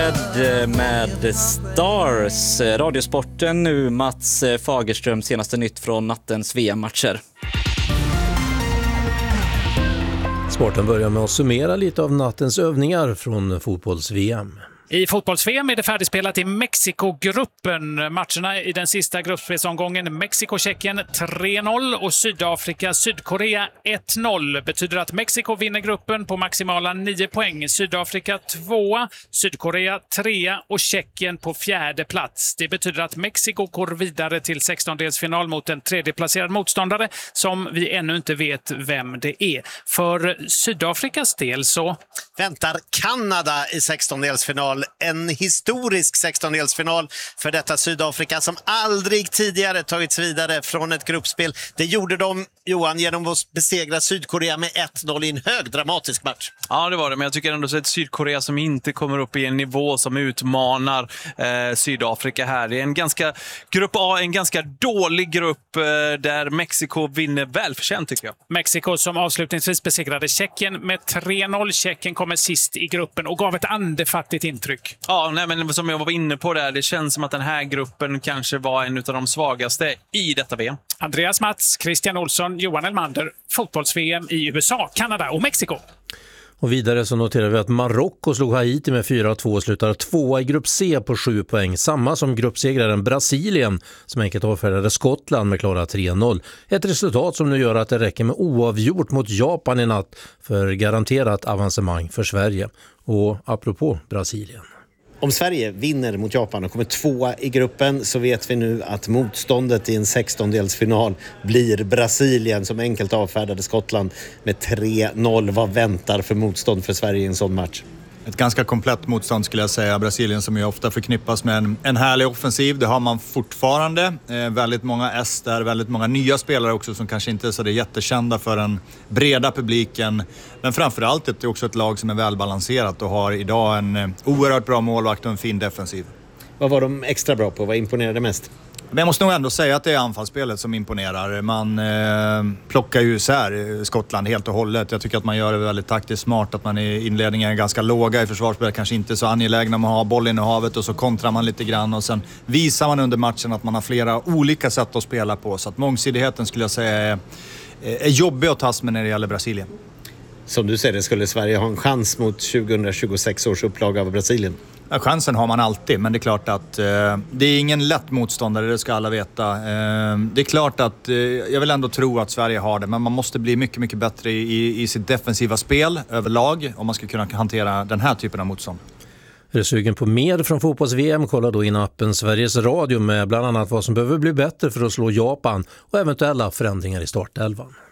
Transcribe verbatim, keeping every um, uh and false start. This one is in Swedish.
Med Stars, Radiosporten nu, Mats Fagerström, senaste nytt från nattens V M-matcher. Sporten börjar med att summera lite av nattens övningar från fotbolls-V M. I fotbolls-V M är det färdigspelat i Mexiko-gruppen. Matcherna i den sista gruppspelsomgången: Mexiko-Tjeckien tre noll och Sydafrika-Sydkorea ett noll. Betyder att Mexiko vinner gruppen på maximala nio poäng. Sydafrika tvåa, Sydkorea trea och Tjeckien på fjärde plats. Det betyder att Mexiko går vidare till sextondelsfinal mot en tredjeplacerad motståndare som vi ännu inte vet vem det är. För Sydafrikas del så väntar Kanada i sextondelsfinal. En historisk sextondelsfinal för detta Sydafrika som aldrig tidigare tagits vidare från ett gruppspel. Det gjorde de, Johan, genom att besegra Sydkorea med ett noll i en hög dramatisk match. Ja, det var det. Men jag tycker ändå så ett Sydkorea som inte kommer upp i en nivå som utmanar eh, Sydafrika här. Det är en ganska, grupp A, en ganska dålig grupp eh, där Mexiko vinner välförtjänt, tycker jag. Mexiko som avslutningsvis besegrade Tjeckien med tre noll. Tjeckien kommer sist i gruppen och gav ett andefattigt intryck. Ja, nej, men som jag var inne på där, det känns som att den här gruppen kanske var en av de svagaste i detta V M. Andreas Mats, Christian Olsson, Johan Elmander, fotbolls-V M i U S A, Kanada och Mexiko. Och vidare så noterar vi att Marocko slog Haiti med fyra två och slutar tvåa i grupp C på sju poäng. Samma som gruppsegraren Brasilien som enkelt avfärdade Skottland med klara tre noll. Ett resultat som nu gör att det räcker med oavgjort mot Japan i natt för garanterat avancemang för Sverige. Och apropå Brasilien. Om Sverige vinner mot Japan och kommer tvåa i gruppen så vet vi nu att motståndet i en sextondelsfinal blir Brasilien som enkelt avfärdade Skottland med tre noll. Vad väntar för motstånd för Sverige i en sån match? Ett ganska komplett motstånd skulle jag säga. Brasilien som ju ofta förknippas med en, en härlig offensiv. Det har man fortfarande. Eh, väldigt många S där, väldigt många nya spelare också som kanske inte är så det jättekända för den breda publiken. Men framförallt är det också ett lag som är välbalanserat och har idag en eh, oerhört bra målvakt och en fin defensiv. Vad var de extra bra på? Vad imponerade mest? Men jag måste nog ändå säga att det är anfallsspelet som imponerar. Man eh, plockar ju isär Skottland helt och hållet. Jag tycker att man gör det väldigt taktiskt smart. Att man i inledningen är ganska låga i försvarsspelet. Kanske inte så angelägna om att ha bollen i havet. Och så kontrar man lite grann. Och sen visar man under matchen att man har flera olika sätt att spela på. Så att mångsidigheten skulle jag säga är, är jobbig att tas med när det gäller Brasilien. Som du säger, skulle Sverige ha en chans mot tjugohundratjugosex års upplaga av Brasilien? Ja, chansen har man alltid, men det är klart att eh, det är ingen lätt motståndare, det ska alla veta. Eh, det är klart att eh, jag vill ändå tro att Sverige har det, men man måste bli mycket, mycket bättre i, i sitt defensiva spel överlag om man ska kunna hantera den här typen av motstånd. Är du sugen på mer från fotbolls-V M? Kolla då in appen Sveriges Radio med bland annat vad som behöver bli bättre för att slå Japan och eventuella förändringar i startelvan.